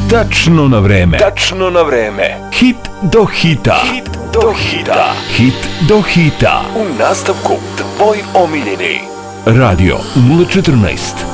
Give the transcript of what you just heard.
Tačno na vreme. Tačno na vreme. Hit do hita. Hit do hita. Hit do hita. U nastavku tvoj omiljeni. Radio 014.